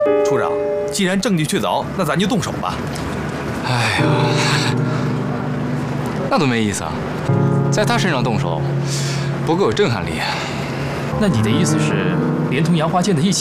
处长，既然证据确凿，那咱就动手吧。 哎呀，那多没意思啊！在他身上动手，不够有震撼力。 那你的意思是，连同杨华建的一起？